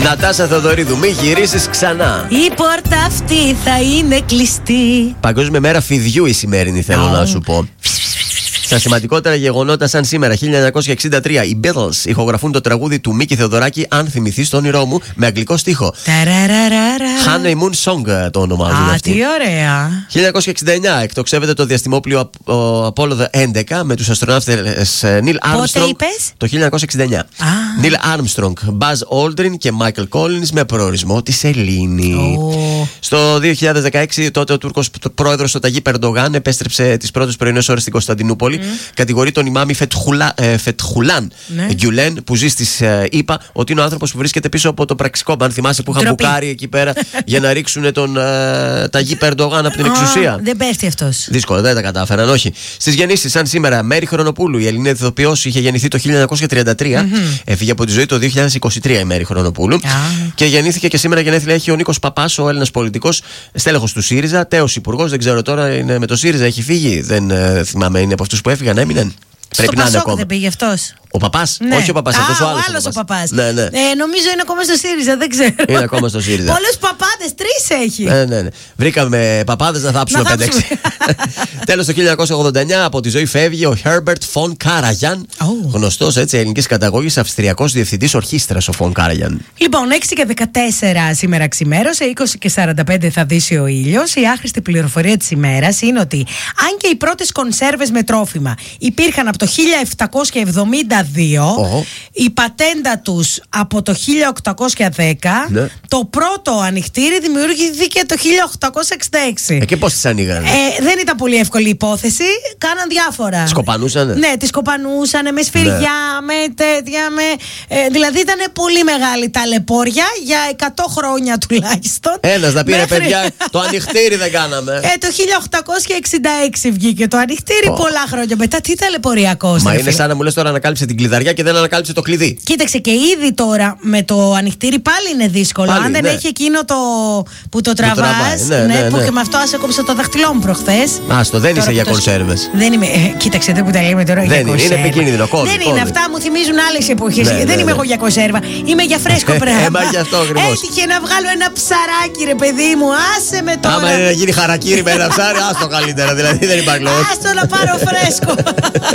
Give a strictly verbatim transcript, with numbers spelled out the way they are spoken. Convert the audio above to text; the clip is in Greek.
Νατάσα Θεοδωρίδου, μη γυρίσεις ξανά. Η πόρτα αυτή θα είναι κλειστή. Παγκόσμια μέρα φιδιού η σημερινή, θέλω oh. να σου πω. Στα σημαντικότερα γεγονότα, σαν σήμερα, χίλια εννιακόσια εξήντα τρία, οι Beatles ηχογραφούν το τραγούδι του Μίκη Θεοδωράκη, Αν θυμηθείς το όνειρό μου, με αγγλικό στίχο. Honeymoon Song το ονομάζουν. Α, αυτοί. τι ωραία. χίλια εννιακόσια εξήντα εννιά εκτοξεύεται το διαστημόπλοιο Apollo έντεκα με τους αστροναύτες Neil Armstrong. Πότε είπες? Το χίλια εννιακόσια εξήντα εννιά. Ah. Neil Armstrong, Buzz Aldrin και Michael Collins με προορισμό τη Σελήνη. Oh. Στο δύο χιλιάδες δεκαέξι, τότε ο Τούρκος πρόεδρος ο Ταγί Περντογάν επέστρεψε τις πρώτες πρωινές ώρες στην Κωνσταντινούπολη. Mm. Κατηγορεί τον ημάμι Φετχουλά, ε, Φετχουλάν mm. Γκιουλέν, που ζει στις ε, ΗΠΑ, ότι είναι ο άνθρωπος που βρίσκεται πίσω από το πραξικόπημα. Αν θυμάσαι, που είχαν μπουκάρει εκεί πέρα για να ρίξουν τον ε, Ταγί Περντογάν από την oh, εξουσία. Δεν πέφτει αυτός. Δύσκολο, δεν τα κατάφεραν, όχι. Στις γεννήσεις, σαν σήμερα, Μέρη Χρονοπούλου, η Ελληνίδα ηθοποιός, είχε γεννηθεί το χίλια εννιακόσια τριάντα τρία. Mm-hmm. Έφυγε από τη ζωή το δύο χιλιάδες είκοσι τρία η Μέρη Χρονοπούλου. Ah. Και γεννήθηκε και σήμερα γενέθλια έχει ο Νίκος Παπάς, ο Έλληνας πολιτικός, στέλεχος του ΣΥΡΙΖΑ, τέος υπουργός. Δεν ξέρω τώρα, είναι με το ΣΥΡΙΖΑ, έχει φύγει. Δεν ε, θυμάμαι, είναι από αυτούς που έφυγαν, έμειναν. Πρέπει στο να είναι ακόμα. Δεν πήγε αυτός. Ο Παπάς, ναι. όχι ο Παπάς, αυτός ο άλλος. Ο άλλος ο Παπάς. Ναι, ναι. Ε, νομίζω είναι ακόμα στο ΣΥΡΙΖΑ, δεν ξέρω. Είναι ακόμα στο ΣΥΡΙΖΑ. Πολλούς παπάδες, τρεις έχει. Ναι, ναι, ναι. Βρήκαμε παπάδες να θάψουμε πέντε έξι. Τέλος, το χίλια εννιακόσια ογδόντα εννιά από τη ζωή φεύγει ο Herbert von Karajan. Oh. Γνωστός έτσι ελληνικής καταγωγής, αυστριακός διευθυντής ορχήστρας ο von Karajan. Λοιπόν, έξι και δεκατέσσερα σήμερα ξημέρωσε, είκοσι και σαράντα πέντε θα δύσει ο ήλιος. Η άχρηστη πληροφορία της ημέρας είναι ότι αν και οι πρώτες κονσέρβες με τρόφιμα υπήρχαν από το χίλια επτακόσια εβδομήντα δύο, oh. η πατέντα τους από το χίλια οκτακόσια δέκα, ναι. το πρώτο ανοιχτήρι δημιουργήθηκε το χίλια οκτακόσια εξήντα έξι. Ε, και πώς τις ανοίγανε? Ε, δεν ήταν πολύ εύκολη υπόθεση, κάναν διάφορα. Σκοπανούσανε? Ναι, τις σκοπανούσανε με σφυριά, ναι. με τέτοια, με, ε, δηλαδή ήταν πολύ μεγάλη ταλαιπώρια για εκατό χρόνια τουλάχιστον. Ένας να πει ρε μέχρι... παιδιά, το ανοιχτήρι δεν κάναμε. Ε, το χίλια οκτακόσια εξήντα έξι βγήκε το ανοιχτήρι, oh. πολλά χρόνια μετά. Τι ταλαιπωριακός. Μα είναι σαν να μου λες τώρα ανακάλυψε την κλειδαριά και δεν ανακάλυψε το κλειδί. Κοίταξε, και ήδη τώρα με το ανοιχτήρι πάλι είναι δύσκολο. Πάλι, αν δεν ναι. έχει εκείνο το που το τραβάς. Ναι, ναι, ναι, που ναι. και με αυτό άσεκοψε το δαχτυλό μου προχθές. Άστο, δεν είσαι για κονσέρβες. Δεν είμαι. Ε, κοίταξε, δεν που τα λέμε τώρα δεν για κονσέρβα. Είναι επικίνδυνο, κόβει. Δεν είναι, αυτά μου θυμίζουν άλλες εποχές. Ναι, δεν ναι, είμαι ναι. εγώ για κονσέρβα. Είμαι για φρέσκο πράγμα. Ε, μα γι' αυτό ακριβώς. Έτυχε να βγάλω ένα ψαράκι, ρε παιδί μου. Άσε με τώρα. Άμα είναι να γίνει χαρακίρι με ένα ψάρι, άστο καλύτερα. Δηλαδή δεν υπάρχει λόγο. Άστο να πάρω φρέσκο.